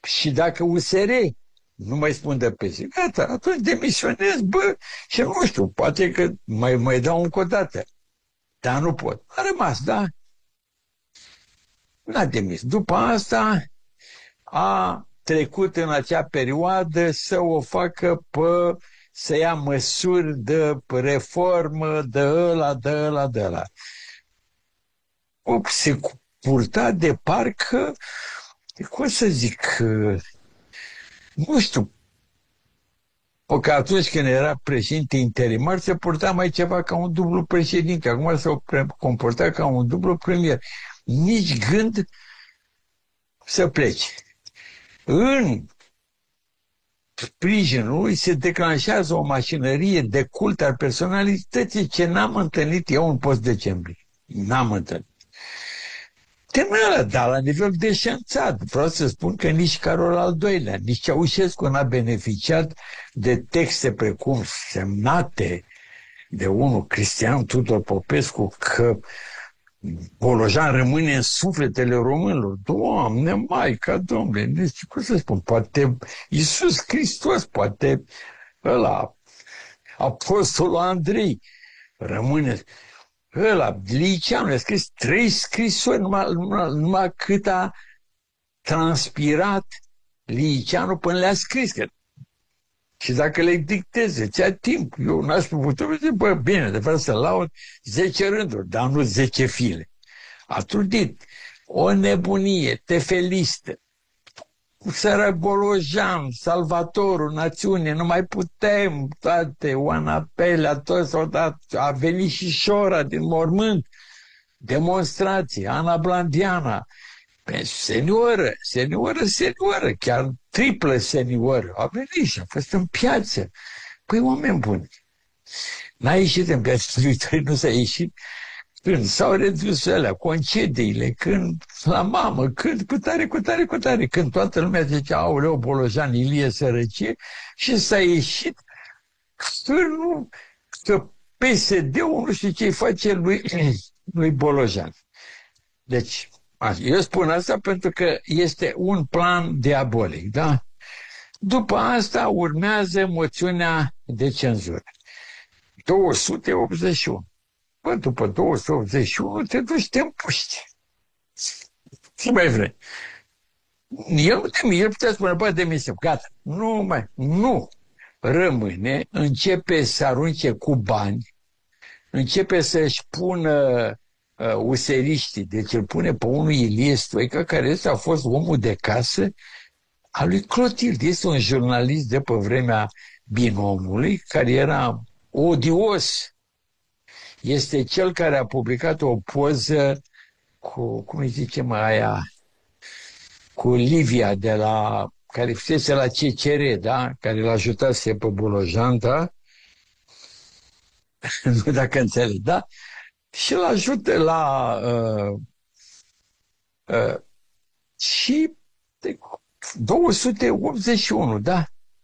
Și dacă USR nu mai spun de pensie, gata, atunci demisionez, bă, și nu știu, poate că mai dau încă o dată. Dar nu pot. A rămas, da? N-a demis. După asta a trecut în acea perioadă să o facă să ia măsuri de reformă, de ăla. Se purta de parcă, cum să zic, nu știu, că atunci când era președinte interimar se purta mai ceva ca un dublu președinte, acum se comporta ca un dublu premier. Nici gând să plece. În sprijinul lui se declanșează o mașinărie de cult al personalității ce n-am întâlnit eu în post-decembrie. N-am întâlnit. Tânără, dar la nivel deșanțat. Vreau să spun că nici Carol al II-lea, nici Ceaușescu n-a beneficiat de texte precum semnate de unul, Cristian Tudor Popescu, că Bolojan rămâne în sufletele românilor. Doamne, Maica, Domnule, deci, cum să spun, poate Iisus Hristos, poate ăla, Apostolul Andrei, rămâne. Ăla, Liceanu, a scris 3 scrisori, numai cât a transpirat Liceanu până le-a scris. Și dacă le dicteze, ți-a timp. Eu n-aș fi putut, zic, bă, bine, de fapt să laud 10 rânduri, dar nu 10 file. A trudit. O nebunie, tefelistă. Sărac Bolojan, salvatorul națiunii, nu mai putem, toate, Oana Pelea, toți s-au dat, a venit și Șora din mormânt, demonstrații, Ana Blandiana, senioră, chiar triplă senioră, a venit și a fost în piață. Păi, oameni buni, n-a ieșit în piață, nu s-a ieșit, când s-au redus alea, concediile, când la mamă, când cu tare, când toată lumea zicea, aoleu, Bolojan, Ilie, sărăcie, și s-a ieșit că PSD-ul nu știu ce-i face lui Bolojan. Deci, eu spun asta pentru că este un plan diabolic, da? După asta urmează moțiunea de cenzură. 281. Bă, după 281 te duci, te împuști. Ce mai vrei? El putea spune, bă, demisiune, gata. Nu. Rămâne, începe să arunce cu bani, începe să-și pună useriștii, deci îl pune pe unul Ilie Stoica, care ăsta a fost omul de casă al lui Clotilde. Este un jurnalist de pe vremea binomului, care era odios. Este cel care a publicat o poză cu, cum îi zice aia, cu Livia, care fusese la CCR, da? Care l-a ajutase pe Bolojan, da? Nu dacă înțeleg, da? Și îl ajută și 281, da?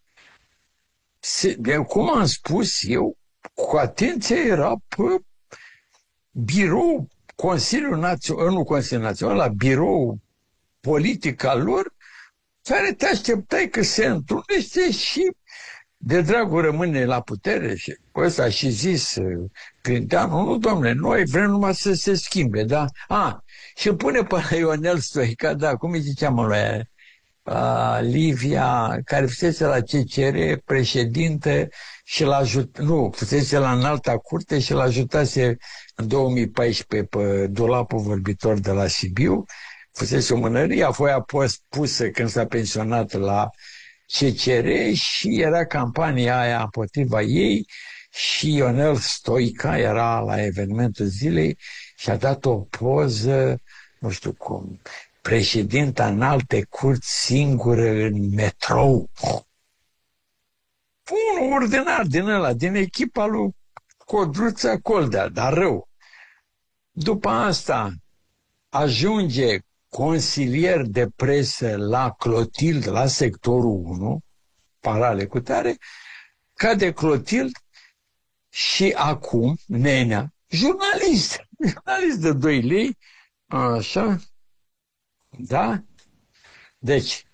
Cum am spus eu, cu atenție era pe birou, Consiliul Național, nu Consiliul Național, la birou politic al lor, care te așteptai că se întrunește și de dragul rămâne la putere. Și ăsta și zis Grindeanu, nu, domnule, noi vrem numai să se schimbe, da? Și pune pe Ionel Stoica, da, cum îi ziceam lui Livia, care fusese la CCR, președinte, și fusese la înalta curte și l-ajutase în 2014 pe dulapul vorbitor de la Sibiu, fusese o mânărie, apoi a fost pusă când s-a pensionat la CCR și era campania aia împotriva ei și Ionel Stoica era la evenimentul zilei și a dat o poză, nu știu cum, președinta în alte curți singură în metrou. Un ordinar din ăla, din echipa lui Codruța Coldea, dar rău. După asta ajunge consilier de presă la Clotilde, la sectorul 1, parale cu tare, cade Clotilde și acum Nenea, jurnalist de 2 lei, așa, da? Deci,